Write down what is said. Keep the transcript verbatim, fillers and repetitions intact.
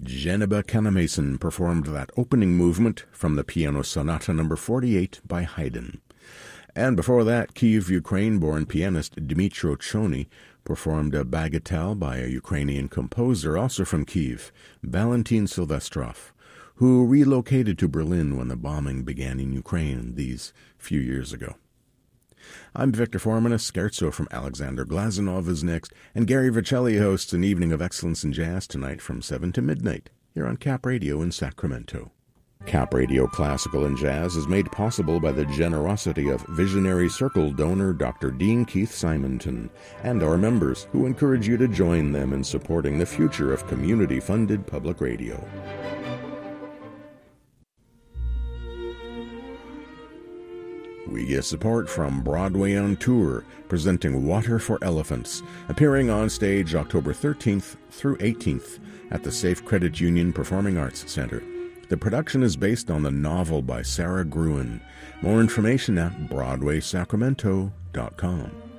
Geneba Kannemason performed that opening movement from the Piano Sonata number forty-eight by Haydn. And before that, Kyiv, Ukraine-born pianist Dmytro Chony performed a bagatelle by a Ukrainian composer, also from Kyiv, Valentin Silvestrov, who relocated to Berlin when the bombing began in Ukraine these few years ago. I'm Victor Foreman. A scherzo from Alexander Glazunov is next, and Gary Vercelli hosts an evening of excellence in jazz tonight from seven to midnight here on Cap Radio in Sacramento. Cap Radio Classical and Jazz is made possible by the generosity of Visionary Circle donor Doctor Dean Keith Simonton and our members, who encourage you to join them in supporting the future of community-funded public radio. We get support from Broadway on Tour, presenting Water for Elephants, appearing on stage October thirteenth through eighteenth at the Safe Credit Union Performing Arts Center. The production is based on the novel by Sarah Gruen. More information at broadway sacramento dot com.